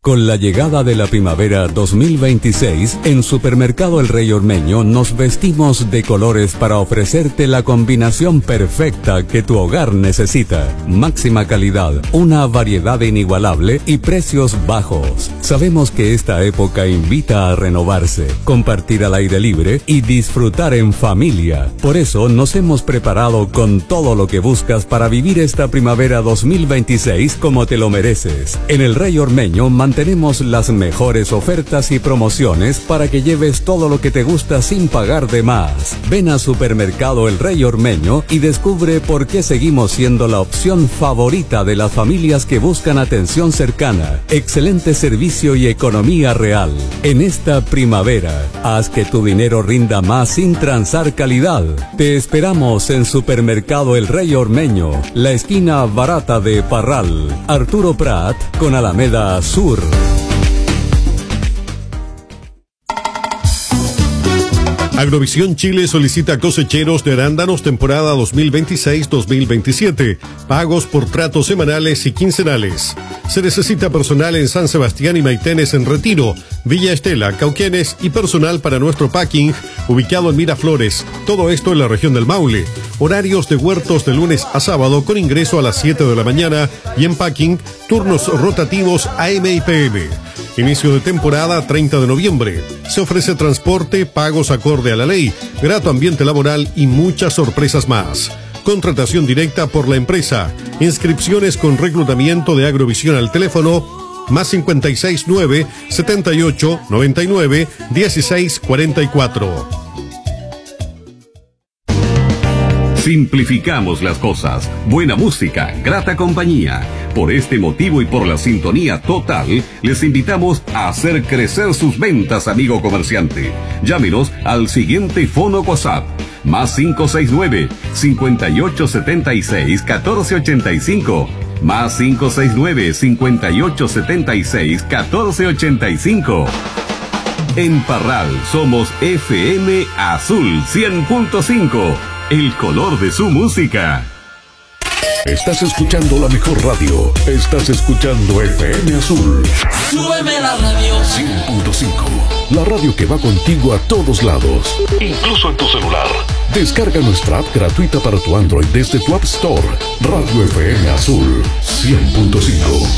Con la llegada de la primavera 2026, en Supermercado El Rey Ormeño nos vestimos de colores para ofrecerte la combinación perfecta que tu hogar necesita. Máxima calidad, una variedad inigualable y precios bajos. Sabemos que esta época invita a renovarse, compartir al aire libre y disfrutar en familia. Por eso nos hemos preparado con todo lo que buscas para vivir esta primavera 2026 como te lo mereces. En El Rey Ormeño tenemos las mejores ofertas y promociones para que lleves todo lo que te gusta sin pagar de más. Ven a Supermercado El Rey Ormeño y descubre por qué seguimos siendo la opción favorita de las familias que buscan atención cercana, excelente servicio y economía real. En esta primavera, haz que tu dinero rinda más sin transar calidad. Te esperamos en Supermercado El Rey Ormeño, la esquina barata de Parral, Arturo Prat con Alameda Sur. Agrovisión Chile solicita cosecheros de arándanos temporada 2026-2027. Pagos por tratos semanales y quincenales. Se necesita personal en San Sebastián y Maitenes en Retiro, Villa Estela, Cauquenes y personal para nuestro packing ubicado en Miraflores. Todo esto en la región del Maule. Horarios de huertos de lunes a sábado con ingreso a las 7 de la mañana y en packing turnos rotativos AM y PM. Inicio de temporada 30 de noviembre. Se ofrece transporte, pagos acorde a la ley, grato ambiente laboral y muchas sorpresas más. Contratación directa por la empresa. Inscripciones con reclutamiento de Agrovisión al teléfono +56 9 78 99 16 44. Simplificamos las cosas. Buena música, grata compañía. Por este motivo y por la sintonía total, les invitamos a hacer crecer sus ventas, amigo comerciante. Llámenos al siguiente fono WhatsApp. +569 5876 1485. +569 5876 1485. En Parral somos FM Azul 100.5. El color de su música. Estás escuchando la mejor radio. Estás escuchando FM Azul. Súbeme la radio. 100.5. La radio que va contigo a todos lados. Incluso en tu celular. Descarga nuestra app gratuita para tu Android desde tu App Store. Radio FM Azul 100.5.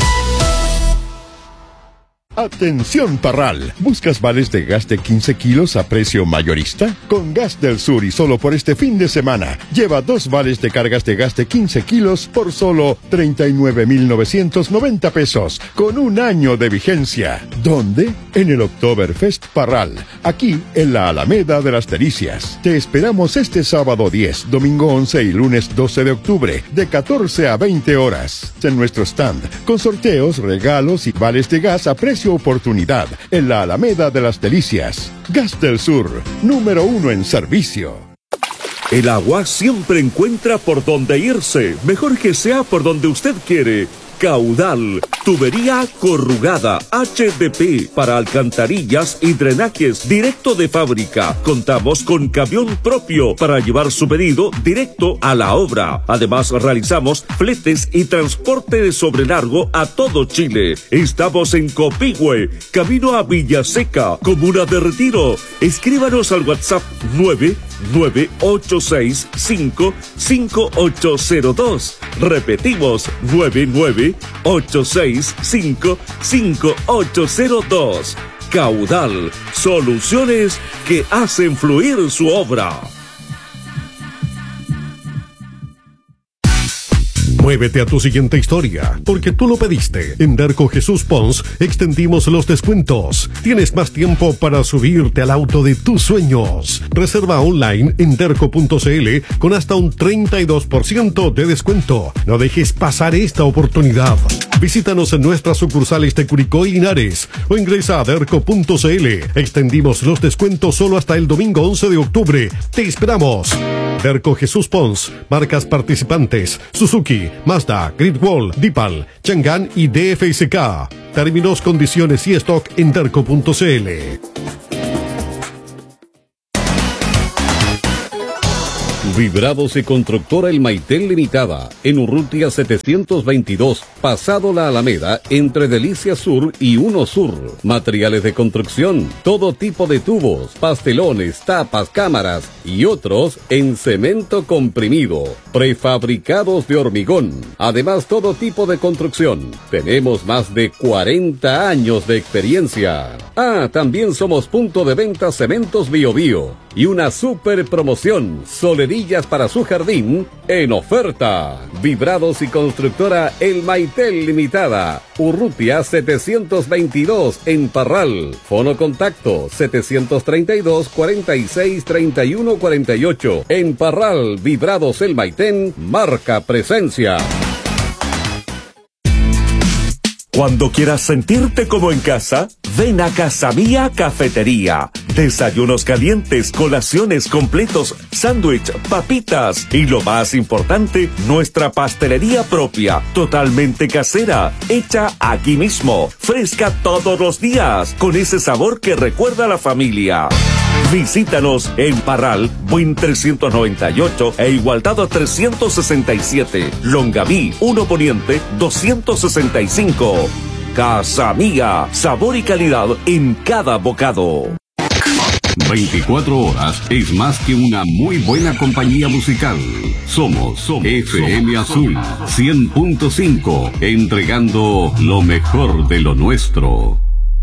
Atención Parral, ¿buscas vales de gas de 15 kilos a precio mayorista? Con Gas del Sur y solo por este fin de semana, lleva 2 vales de cargas de gas de 15 kilos por solo 39,990 pesos, con un año de vigencia. ¿Dónde? En el Oktoberfest Parral, aquí en la Alameda de las Delicias. Te esperamos este sábado 10, domingo 11 y lunes 12 de octubre, de 14 a 20 horas, en nuestro stand, con sorteos, regalos y vales de gas a precio oportunidad en la Alameda de las Delicias. Gas del Sur, número 1 en servicio. El agua siempre encuentra por dónde irse, mejor que sea por donde usted quiere. Caudal, tubería corrugada, HDP, para alcantarillas y drenajes directo de fábrica. Contamos con camión propio para llevar su pedido directo a la obra. Además, realizamos fletes y transporte de sobrelargo a todo Chile. Estamos en Copihue, camino a Villaseca, comuna de Retiro. Escríbanos al WhatsApp 998655802. Repetimos, 998655802. Caudal, soluciones que hacen fluir su obra. Muévete a tu siguiente historia, porque tú lo pediste. En Derco Jesús Pons extendimos los descuentos. Tienes más tiempo para subirte al auto de tus sueños. Reserva online en derco.cl con hasta un 32% de descuento. No dejes pasar esta oportunidad. Visítanos en nuestras sucursales de Curicó y Linares o ingresa a derco.cl. Extendimos los descuentos solo hasta el domingo 11 de octubre. Te esperamos. Derco Jesús Pons, marcas participantes: Suzuki, Mazda, Great Wall, Dipal, Chang'an y DFSK. Términos, condiciones y stock en derco.cl. Vibrados y Constructora El Maitel Limitada, en Urrutia 722, pasado la Alameda, entre Delicia Sur y Uno Sur. Materiales de construcción, todo tipo de tubos, pastelones, tapas, cámaras y otros en cemento comprimido, prefabricados de hormigón. Además, todo tipo de construcción. Tenemos más de 40 años de experiencia. También somos punto de venta Cementos Bio Bio y una super promoción, solerillas para su jardín en oferta. Vibrados y Constructora El Maitel Limitada, Urrutia 722 en Parral. Fono contacto 732 46 31 48. En Parral, Vibrados El Maitén marca presencia. Cuando quieras sentirte como en casa, ven a Casa Mía Cafetería. Desayunos calientes, colaciones completos, sándwich, papitas y lo más importante, nuestra pastelería propia, totalmente casera, hecha aquí mismo, fresca todos los días, con ese sabor que recuerda a la familia. Visítanos en Parral, Buin 398 e Igualdad 367, Longaví 1 Poniente 265. Casa Mía, sabor y calidad en cada bocado. 24 horas es más que una muy buena compañía musical. Somos FM Azul 100.5, entregando lo mejor de lo nuestro.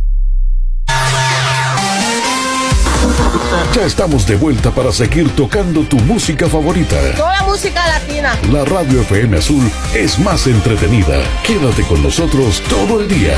Ya estamos de vuelta para seguir tocando tu música favorita. Toda música latina. La Radio FM Azul es más entretenida. Quédate con nosotros todo el día.